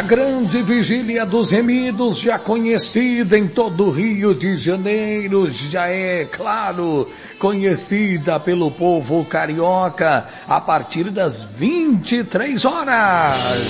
A grande vigília dos remidos, já conhecida em todo o Rio de Janeiro, já é, claro, conhecida pelo povo carioca, a partir das 23 horas.